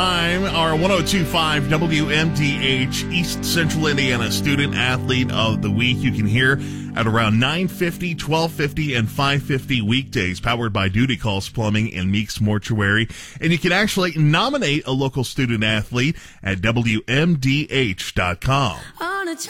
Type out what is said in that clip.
I'm our 102.5 WMDH East Central Indiana Student Athlete of the Week. You can hear at around 9:50, 12:50, and 5:50 weekdays, powered by Duty Calls Plumbing and Meeks Mortuary. And you can actually nominate a local student athlete at WMDH.com.